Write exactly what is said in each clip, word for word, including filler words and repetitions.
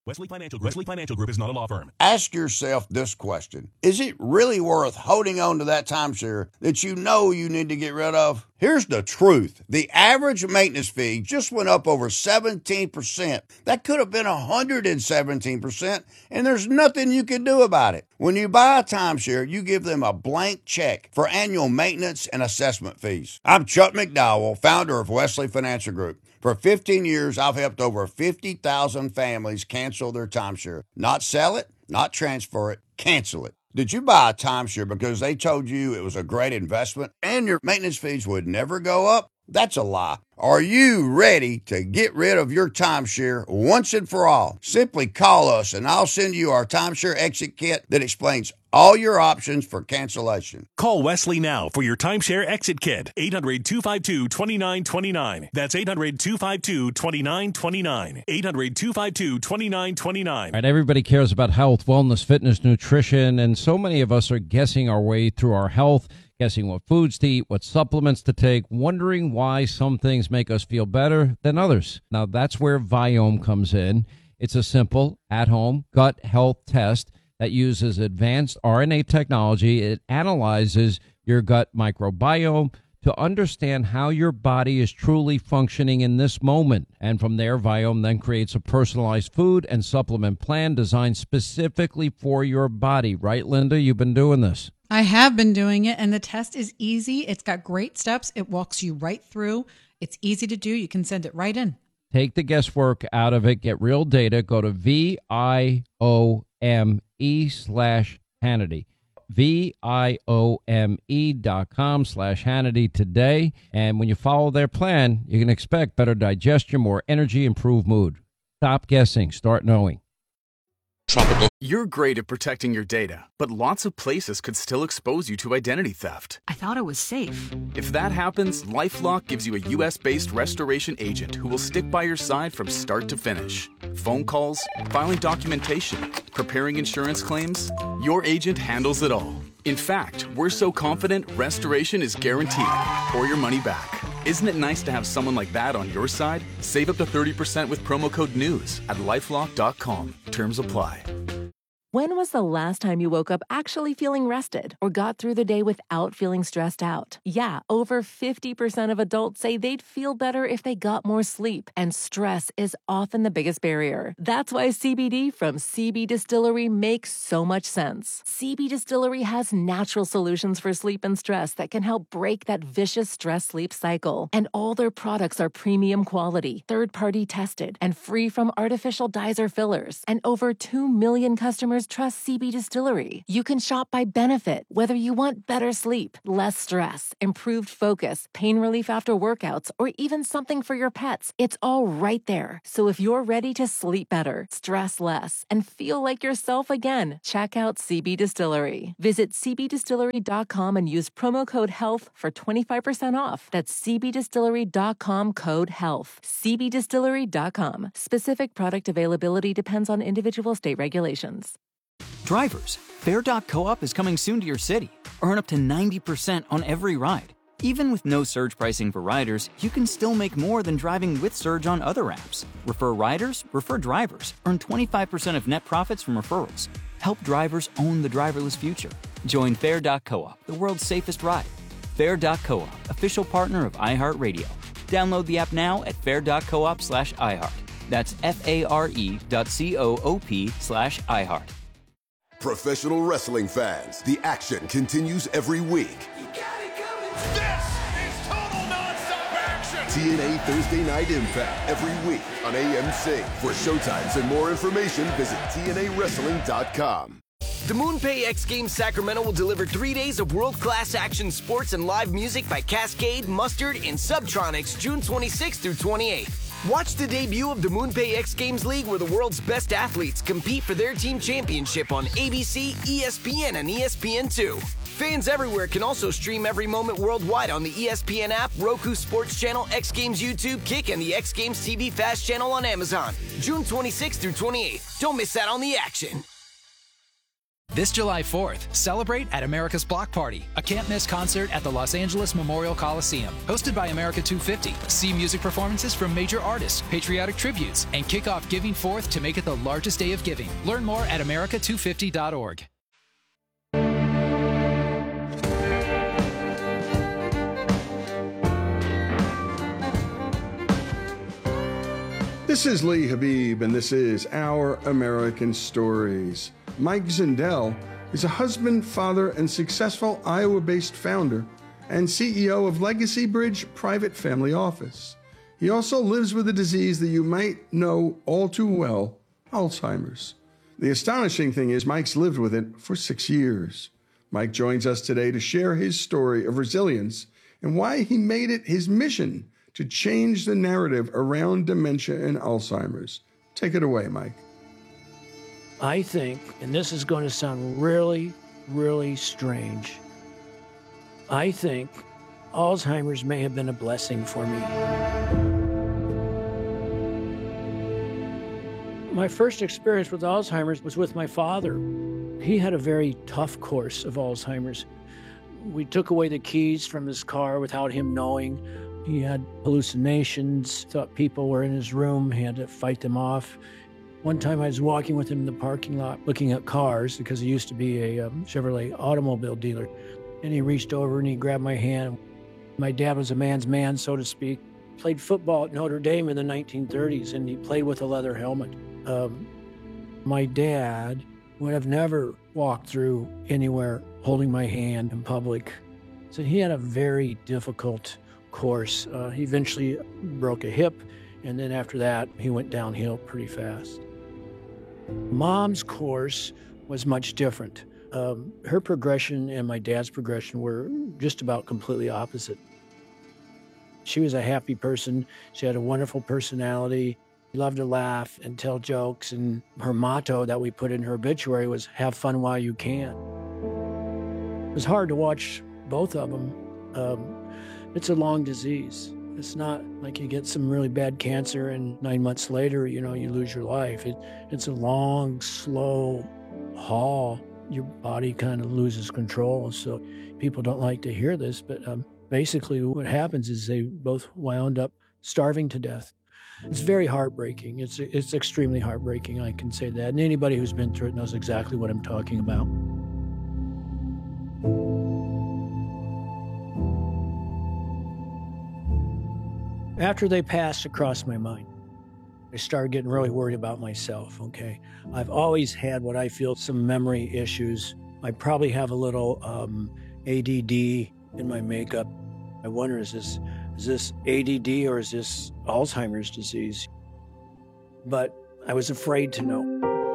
Wesley Financial Group. Wesley Financial Group is not a law firm. Ask yourself this question. Is it really worth holding on to that timeshare that you know you need to get rid of? Here's the truth. The average maintenance fee just went up over seventeen percent. That could have been one hundred seventeen percent, and there's nothing you can do about it. When you buy a timeshare, you give them a blank check for annual maintenance and assessment fees. I'm Chuck McDowell, founder of Wesley Financial Group. For fifteen years, I've helped over fifty thousand families cancel their timeshare. Not sell it, not transfer it, cancel it. Did you buy a timeshare because they told you it was a great investment and your maintenance fees would never go up? That's a lie. Are you ready to get rid of your timeshare once and for all? Simply call us and I'll send you our timeshare exit kit that explains all your options for cancellation. Call Wesley now for your timeshare exit kit. eight hundred, two five two, two nine two nine. That's eight hundred, two five two, two nine two nine. eight hundred, two five two, two nine two nine. All right, everybody cares about health, wellness, fitness, nutrition, and so many of us are guessing our way through our health, guessing what foods to eat, what supplements to take, wondering why some things make us feel better than others. Now, that's where Viome comes in. It's a simple, at-home gut health test that uses advanced R N A technology. It analyzes your gut microbiome to understand how your body is truly functioning in this moment. And from there, Viome then creates a personalized food and supplement plan designed specifically for your body. Right, Linda? You've been doing this. I have been doing it, and the test is easy. It's got great steps. It walks you right through. It's easy to do. You can send it right in. Take the guesswork out of it. Get real data. Go to V I O M E slash Hannity. V I O M E dot com slash Hannity today. And when you follow their plan, you can expect better digestion, more energy, improved mood. Stop guessing. Start knowing. Tropical. You're great at protecting your data, but lots of places could still expose you to identity theft. I thought it was safe. If that happens, LifeLock gives you a U S based restoration agent who will stick by your side from start to finish. Phone calls, filing documentation, preparing insurance claims, your agent handles it all. In fact, we're so confident restoration is guaranteed or your money back. Isn't it nice to have someone like that on your side? Save up to thirty percent with promo code NEWS at lifelock dot com. Terms apply. When was the last time you woke up actually feeling rested or got through the day without feeling stressed out? Yeah, over fifty percent of adults say they'd feel better if they got more sleep, and stress is often the biggest barrier. That's why C B D from C B Distillery makes so much sense. C B Distillery has natural solutions for sleep and stress that can help break that vicious stress-sleep cycle. And all their products are premium quality, third-party tested, and free from artificial dyes or fillers. And over two million customers trust C B Distillery. You can shop by benefit, whether you want better sleep, less stress, improved focus, pain relief after workouts, or even something for your pets. It's all right there. So if you're ready to sleep better, stress less, and feel like yourself again, check out C B Distillery. Visit C B distillery dot com and use promo code HEALTH for twenty-five percent off. That's C B distillery dot com code HEALTH. C B distillery dot com. Specific product availability depends on individual state regulations. Drivers, Fare dot coop is coming soon to your city. Earn up to ninety percent on every ride. Even with no surge pricing for riders, you can still make more than driving with Surge on other apps. Refer riders, refer drivers. Earn twenty-five percent of net profits from referrals. Help drivers own the driverless future. Join Fare dot coop, the world's safest ride. Fare dot coop, official partner of iHeartRadio. Download the app now at fare dot coop slash iHeart. That's F-A-R-E dot C-O-O-P slash iHeart. Professional wrestling fans, the action continues every week. You got it coming. This is total nonstop action. T N A Thursday Night Impact every week on A M C. For showtimes and more information, visit T N A wrestling dot com. The MoonPay X Games Sacramento will deliver three days of world-class action sports and live music by Cascade, Mustard, and Subtronics June twenty-sixth through twenty-eighth. Watch the debut of the MoonPay X Games League, where the world's best athletes compete for their team championship on A B C, E S P N, and E S P N two. Fans everywhere can also stream every moment worldwide on the E S P N app, Roku Sports Channel, X Games YouTube, Kick, and the X Games T V Fast Channel on Amazon. June twenty-sixth through twenty-eighth. Don't miss out on the action. This July fourth, celebrate at America's Block Party, a can't-miss concert at the Los Angeles Memorial Coliseum. Hosted by America two fifty, see music performances from major artists, patriotic tributes, and kick off Giving Fourth to make it the largest day of giving. Learn more at America two fifty dot org. This is Lee Habib, and this is Our American Stories. Mike Zindel is a husband, father, and successful Iowa-based founder and C E O of Legacy Bridge Private Family Office. He also lives with a disease that you might know all too well, Alzheimer's. The astonishing thing is Mike's lived with it for six years. Mike joins us today to share his story of resilience and why he made it his mission to change the narrative around dementia and Alzheimer's. Take it away, Mike. I think, and this is going to sound really, really strange, I think Alzheimer's may have been a blessing for me. My first experience with Alzheimer's was with my father. He had a very tough course of Alzheimer's. We took away the keys from his car without him knowing. He had hallucinations, thought people were in his room. He had to fight them off. One time I was walking with him in the parking lot looking at cars because he used to be a um, Chevrolet automobile dealer. And he reached over and he grabbed my hand. My dad was a man's man, so to speak. Played football at Notre Dame in the nineteen thirties, and he played with a leather helmet. Um, my dad would have never walked through anywhere holding my hand in public. So he had a very difficult course. Uh, he eventually broke a hip, and then after that, he went downhill pretty fast. Mom's course was much different. Um, her progression and my dad's progression were just about completely opposite. She was a happy person. She had a wonderful personality, loved to laugh and tell jokes, and her motto that we put in her obituary was, "Have fun while you can." It was hard to watch both of them. Um, it's a long disease. It's not like you get some really bad cancer and nine months later, you know, you lose your life. It, it's a long, slow haul. Your body kind of loses control. So people don't like to hear this, but um, basically what happens is they both wound up starving to death. It's very heartbreaking. It's, it's extremely heartbreaking, I can say that. And anybody who's been through it knows exactly what I'm talking about. After they passed across my mind, I started getting really worried about myself, okay? I've always had what I feel some memory issues. I probably have a little um, A D D in my makeup. I wonder, is this, is this A D D or is this Alzheimer's disease? But I was afraid to know.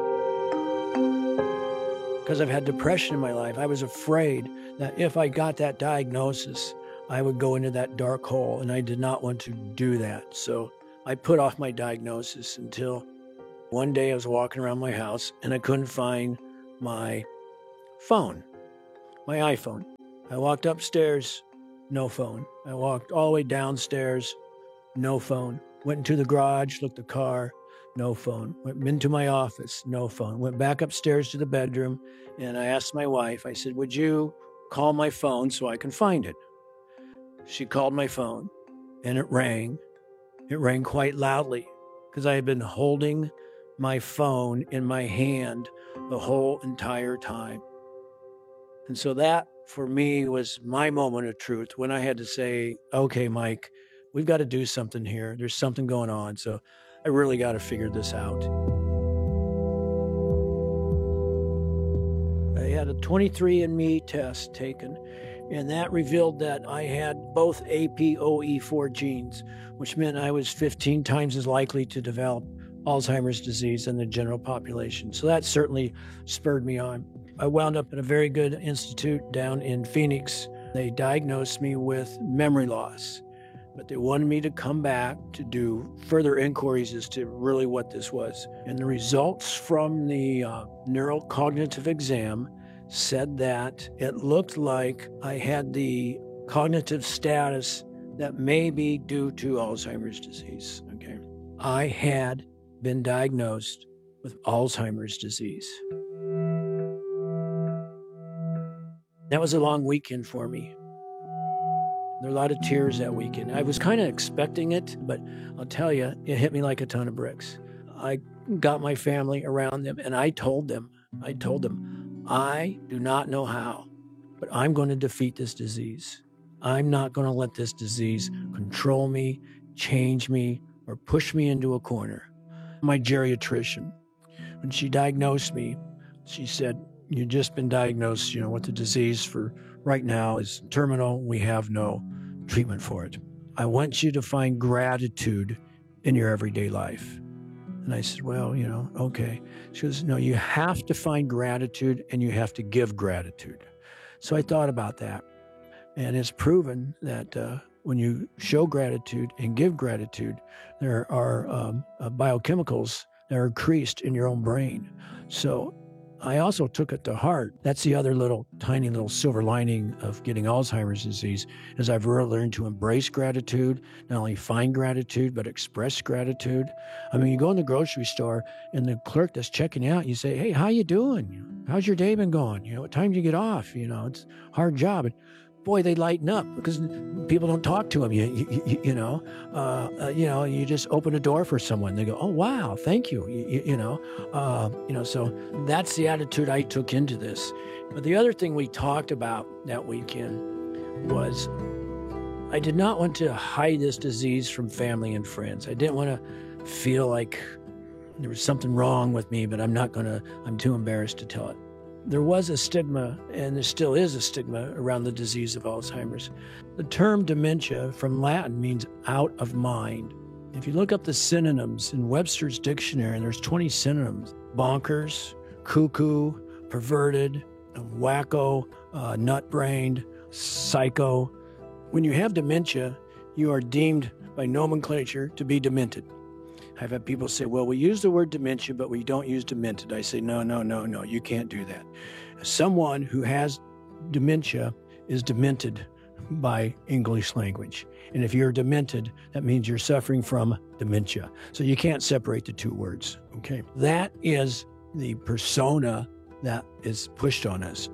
Because I've had depression in my life, I was afraid that if I got that diagnosis, I would go into that dark hole, and I did not want to do that. So I put off my diagnosis until one day I was walking around my house and I couldn't find my phone, my iPhone. I walked upstairs, no phone. I walked all the way downstairs, no phone. Went into the garage, looked at the car, no phone. Went into my office, no phone. Went back upstairs to the bedroom, and I asked my wife, I said, would you call my phone so I can find it? She called my phone, and it rang. It rang quite loudly because I had been holding my phone in my hand the whole entire time. And so that, for me, was my moment of truth when I had to say, okay, Mike, we've got to do something here. There's something going on. So I really got to figure this out. I had a twenty-three and me test taken, and that revealed that I had both A P O E four genes, which meant I was fifteen times as likely to develop Alzheimer's disease than the general population. So that certainly spurred me on. I wound up at a very good institute down in Phoenix. They diagnosed me with memory loss, but they wanted me to come back to do further inquiries as to really what this was. And the results from the uh, neurocognitive exam said that it looked like I had the cognitive status that may be due to Alzheimer's disease, okay? I had been diagnosed with Alzheimer's disease. That was a long weekend for me. There were a lot of tears that weekend. I was kind of expecting it, but I'll tell you, it hit me like a ton of bricks. I got my family around them, and I told them, I told them, I do not know how, but I'm going to defeat this disease. I'm not going to let this disease control me, change me, or push me into a corner. My geriatrician, when she diagnosed me, she said, you've just been diagnosed, you know, with the disease for right now is terminal. We have no treatment for it. I want you to find gratitude in your everyday life. And I said, well, you know, okay. She goes, no, you have to find gratitude and you have to give gratitude. So I thought about that. And it's proven that uh, when you show gratitude and give gratitude, there are um, uh, biochemicals that are increased in your own brain. So I also took it to heart. That's the other little tiny little silver lining of getting Alzheimer's disease, is I've really learned to embrace gratitude, not only find gratitude, but express gratitude. I mean, you go in the grocery store and the clerk that's checking out, you say, hey, how you doing? How's your day been going? You know, what time do you get off? You know, it's a hard job. And boy, they lighten up because people don't talk to them. You, you, you know, uh, uh, you know, you just open a door for someone. They go, "Oh, wow, thank you." You, you know, uh, you know. So that's the attitude I took into this. But the other thing we talked about that weekend was I did not want to hide this disease from family and friends. I didn't want to feel like there was something wrong with me, but I'm not going to. I'm too embarrassed to tell it. There was a stigma, and there still is a stigma, around the disease of Alzheimer's. The term dementia from Latin means out of mind. If you look up the synonyms in Webster's dictionary, and there's twenty synonyms: bonkers, cuckoo, perverted, wacko, uh, nut-brained, psycho. When you have dementia, you are deemed by nomenclature to be demented. I've had people say, well, we use the word dementia, but we don't use demented. I say, no, no, no, no, you can't do that. Someone who has dementia is demented by English language. And if you're demented, that means you're suffering from dementia. So you can't separate the two words, okay? That is the persona that is pushed on us.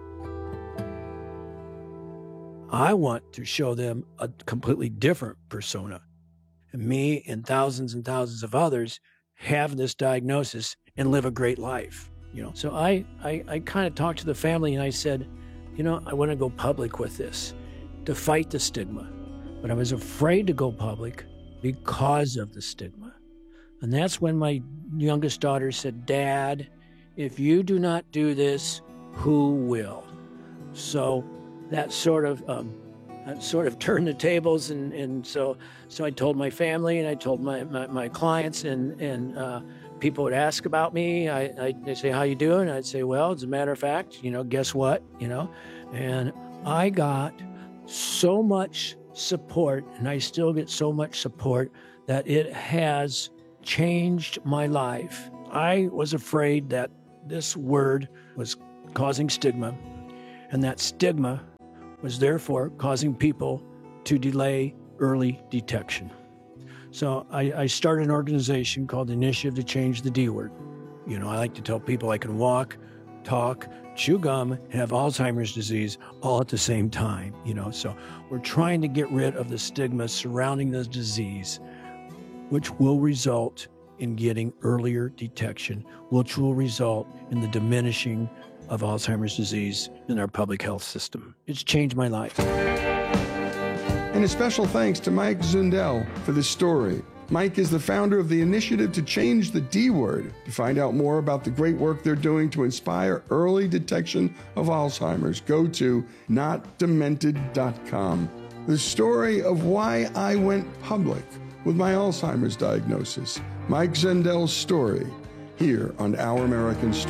I want to show them a completely different persona. And me and thousands and thousands of others have this diagnosis and live a great life. You know, so I, I, I kind of talked to the family and I said, you know, I want to go public with this to fight the stigma. But I was afraid to go public because of the stigma. And that's when my youngest daughter said, Dad, if you do not do this, who will? So that sort of um, that sort of turned the tables, and, and so so I told my family and I told my, my, my clients, and and uh, people would ask about me. I I they'd say, how you doing? I'd say, well, as a matter of fact, you know, guess what? You know, and I got so much support, and I still get so much support, that it has changed my life. I was afraid that this word was causing stigma, and that stigma was therefore causing people to delay early detection. So I, I started an organization called the Initiative to Change the D Word. You know, I like to tell people I can walk, talk, chew gum, and have Alzheimer's disease all at the same time. You know, so we're trying to get rid of the stigma surrounding this disease, which will result in getting earlier detection, which will result in the diminishing of Alzheimer's disease in our public health system. It's changed my life. And a special thanks to Mike Zundel for this story. Mike is the founder of the Initiative to Change the D Word. To find out more about the great work they're doing to inspire early detection of Alzheimer's, go to not demented dot com. The story of why I went public with my Alzheimer's diagnosis. Mike Zendel's story, here on Our American Story.